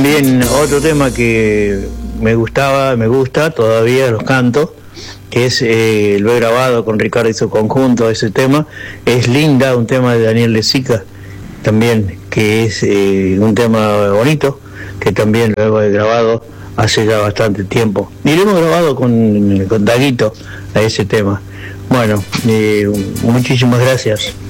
También otro tema que me gusta, todavía los canto, que es, lo he grabado con Ricardo y su conjunto, ese tema, es Linda, un tema de Daniel Lezica, también, que es un tema bonito, que también lo he grabado hace ya bastante tiempo. Y lo hemos grabado con Daguito a ese tema. Bueno, muchísimas gracias.